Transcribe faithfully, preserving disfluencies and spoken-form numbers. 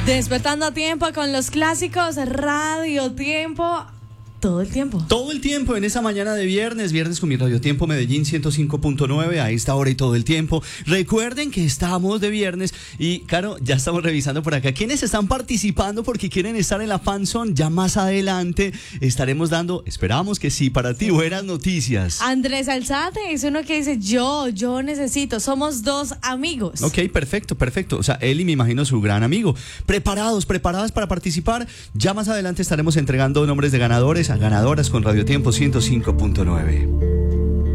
Despertando a tiempo con los clásicos Radio Tiempo. Todo el tiempo. Todo el tiempo en esa mañana de viernes, viernes con mi Radio Tiempo Medellín ciento cinco punto nueve, a esta hora y todo el tiempo. Recuerden que estamos de viernes y, claro, ya estamos revisando por acá quiénes están participando porque quieren estar en la Fanzone. Ya más adelante estaremos dando, esperamos que sí, para ti, buenas noticias. Andrés Alzate es uno que dice, yo, yo necesito, somos dos amigos. Ok, perfecto, perfecto. O sea, él y me imagino su gran amigo. Preparados, preparadas para participar. Ya más adelante estaremos entregando nombres de ganadores a ganadoras con Radio Tiempo ciento cinco punto nueve.